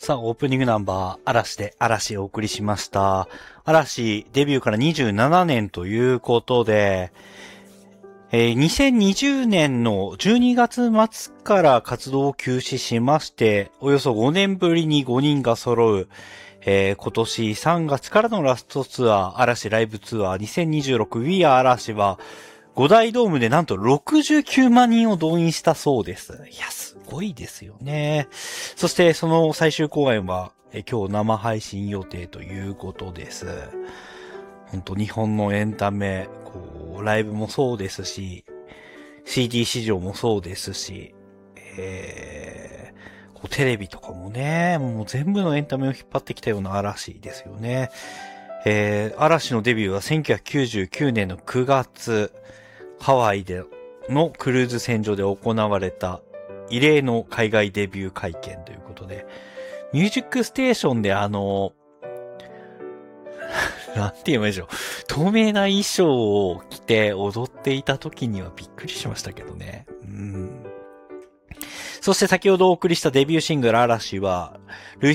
さあ、オープニングナンバー、嵐をお送りしました。嵐、デビューから27年ということで、2020年の12月末から活動を休止しまして、およそ5年ぶりに5人が揃う、今年3月からのラストツアー、嵐ライブツアー 2026We Are 嵐は、5大ドームでなんと69万人を動員したそうです。いや、すごいですよね。そしてその最終公演は今日生配信予定ということです。本当日本のエンタメ、ライブもそうですし、CD 市場もそうですし、テレビとかもね、もう全部のエンタメを引っ張ってきたような嵐ですよね。嵐のデビューは1999年の9月、ハワイでのクルーズ船上で行われた異例の海外デビュー会見ということで、ミュージックステーションでなんて言えばいいでしょう。透明な衣装を着て踊っていた時にはびっくりしましたけどね。そして先ほどお送りしたデビューシングル嵐は、累